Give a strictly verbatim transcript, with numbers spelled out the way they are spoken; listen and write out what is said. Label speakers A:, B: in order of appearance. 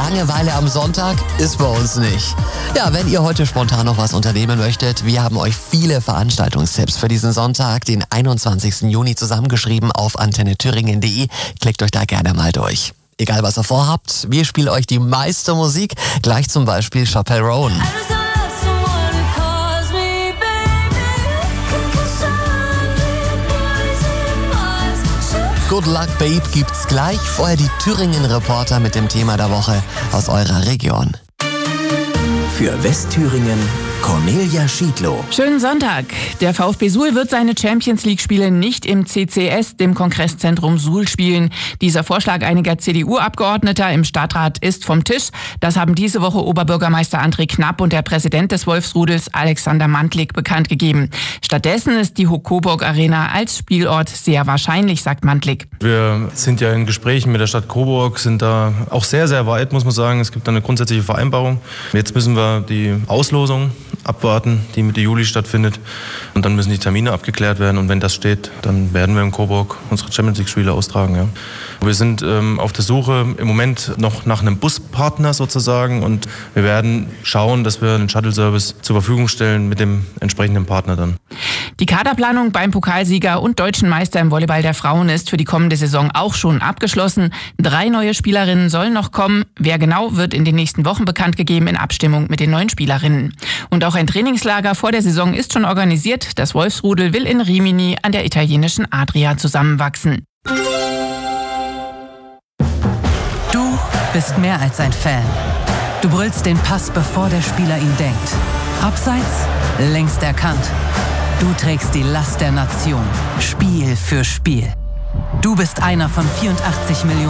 A: Langeweile am Sonntag ist bei uns nicht. Ja, wenn ihr heute spontan noch was unternehmen möchtet, wir haben euch viele Veranstaltungstipps für diesen Sonntag, den einundzwanzigsten Juni, zusammengeschrieben auf antenne thüringen punkt de. Klickt euch da gerne mal durch. Egal was ihr vorhabt, wir spielen euch die meiste Musik, gleich zum Beispiel Chappell Roan. Good Luck Babe gibt's gleich, vorher die Thüringen-Reporter mit dem Thema der Woche aus eurer Region.
B: Für Westthüringen Cornelia Schiedlow.
C: Schönen Sonntag. Der VfB Suhl wird seine Champions-League-Spiele nicht im C C S, dem Kongresszentrum Suhl, spielen. Dieser Vorschlag einiger C D U-Abgeordneter im Stadtrat ist vom Tisch. Das haben diese Woche Oberbürgermeister André Knapp und der Präsident des Wolfsrudels Alexander Mantlik bekannt gegeben. Stattdessen ist die Coburg Arena als Spielort sehr wahrscheinlich, sagt Mantlik.
D: Wir sind ja in Gesprächen mit der Stadt Coburg, sind da auch sehr, sehr weit, muss man sagen. Es gibt da eine grundsätzliche Vereinbarung. Jetzt müssen wir die Auslosung abwarten, die Mitte Juli stattfindet. Und dann müssen die Termine abgeklärt werden. Und wenn das steht, dann werden wir in Coburg unsere Champions League-Spiele austragen. Ja. Wir sind ähm, auf der Suche im Moment noch nach einem Buspartner sozusagen. Und wir werden schauen, dass wir einen Shuttle-Service zur Verfügung stellen mit dem entsprechenden Partner dann.
C: Die Kaderplanung beim Pokalsieger und deutschen Meister im Volleyball der Frauen ist für die kommende Saison auch schon abgeschlossen. Drei neue Spielerinnen sollen noch kommen. Wer genau, wird in den nächsten Wochen bekannt gegeben in Abstimmung mit den neuen Spielerinnen. Und auch ein Trainingslager vor der Saison ist schon organisiert. Das Wolfsrudel will in Rimini an der italienischen Adria zusammenwachsen.
E: Du bist mehr als ein Fan. Du brüllst den Pass, bevor der Spieler ihn denkt. Abseits, längst erkannt. Du trägst die Last der Nation, Spiel für Spiel. Du bist einer von vierundachtzig Millionen